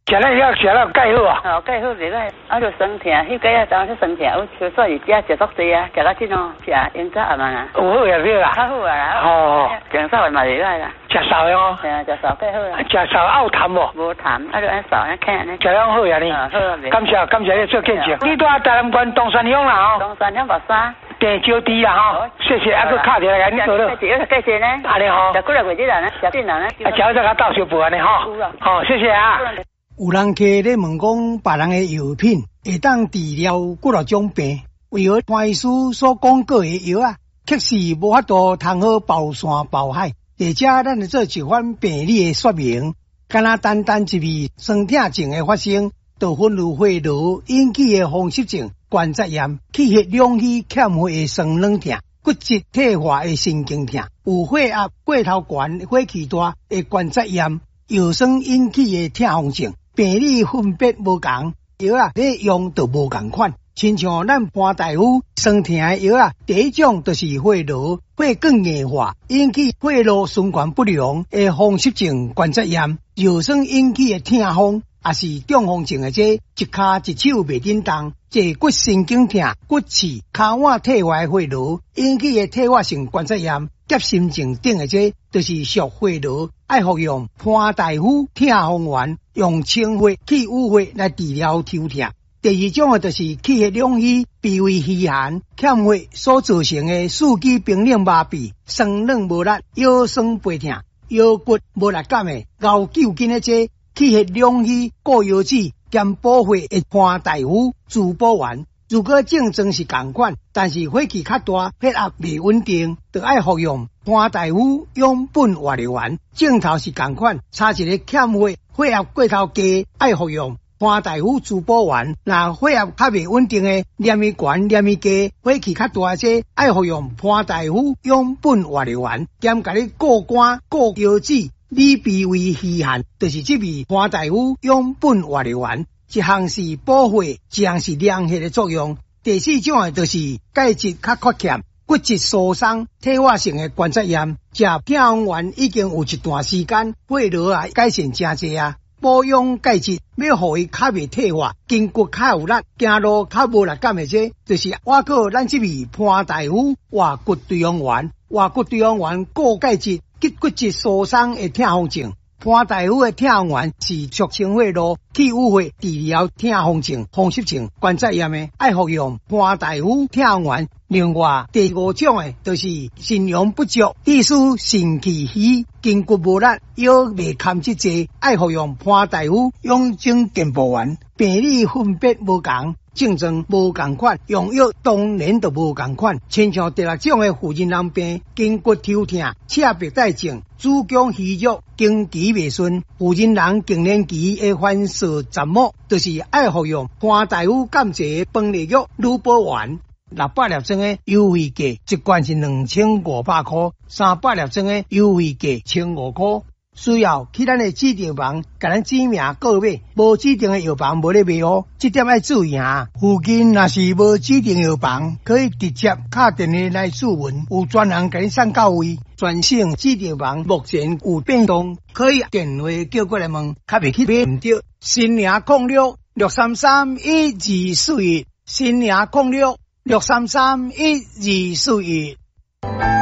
食了盖好啊。 哦，盖好袂歹，啊，就酸疼，迄个啊，当时酸疼，我就说是食足济啊，食到这种食烟早暗啊。 有好也对啦。 较好啊啦。 哦。 酱烧嘛袂歹啦。 食烧的哦。 系啊，食烧盖好啦。 食烧有痰无？ 无痰，啊，就安烧安看安尼。 食了好呀呢。 好啊， 感谢你做见证。你住在台南县东山乡啦哦。 东山乡目三。 地招地啦哈，谢谢，还佫敲电来，你做了。 谢谢呢。 安尼吼。 食几日月日啦呢？食几日呢？ 啊，食再甲倒小补安尼吼。好，谢谢啊。 有人客咧问讲，别人的药品会当治疗几多种病？为何潘医师所讲过的药啊，确实无法度通好包山包海？或者咱来做一番病理的说明，敢若单单一味酸痛症的发生，就分如血流引起的风湿症、关节炎、气血两虚欠血的酸软痛、骨质退化的神经痛、有血压过头悬、火气大的关节炎、药酸引起的痛风症。病理分别无同，药啊，你用就无同款。亲像咱潘大夫酸痛的药啊，第一种就是血流血管硬化，引起血路循环不良的风湿症、关节炎；药酸引起的痛风，也是中风症的这一骹一手袂振动，坐骨神经痛、骨刺、骹腕退化的血流引起的退化性关节炎。急心症等的这，就是属血流，爱服用潘大夫痛风丸，用清血去淤血来治疗头痛。第二种就是气血两虚、脾胃虚寒、欠血所造成的四肢冰冷麻痹、酸软无力、腰酸背痛、腰骨无力感的熬久筋的这气血两虚固腰子兼补血的潘大夫滋补丸。如果症状是同款，但是火气较大、血压未稳定，就要服用潘大夫养本活力丸。症头是同款，差一个欠血、血压过头低，要服用潘大夫滋补丸。那血压较未稳定的，黏液悬、黏液低、火气较大些，要服用潘大夫养本活力丸，兼甲你固肝、固腰子、理脾胃虚寒，就是这味潘大夫养本活力丸。一项是补血，一项是凉血的作用。第四种的就是钙质较缺欠、骨质疏松、退化性的关节炎。食痛风丸已经有一段时间，血流啊改善真侪啊。补养钙质，要互伊较袂退化，筋骨较有力，行路较无力感的这，就是我靠咱这味潘大夫活骨对方丸。活骨对方丸固钙质，吉骨质疏松的痛风症。潘大夫的痛风丸是促清血路、去淤血、治疗痛风症、风湿症、关节炎的，爱服用潘大夫痛风丸。另外，第五种的就是肾阳不足、意思肾气虚、筋骨无力、腰未堪之际，爱服用潘大夫养精健步丸。病理分别无同，症状无同款，用药当然就无同款。亲像第六种的妇人人病、筋骨抽痛、赤白带症、子宫虚弱、经期未顺、妇人人更年期的反射杂膜，就是爱服用潘大夫甘蔗崩裂药乳补丸。600粒装的优惠价一罐是2500块，300粒装的优惠价1500块。需要去咱的指定房，甲咱指名购买，无指定的药房无咧卖哦，这点要注意啊。附近若是无指定药房，可以直接打电话来询问，有专人甲你送到位。全省指定房目前有变动，可以电话叫过来问，较袂去买唔对。新营0663312241，新营0663312241。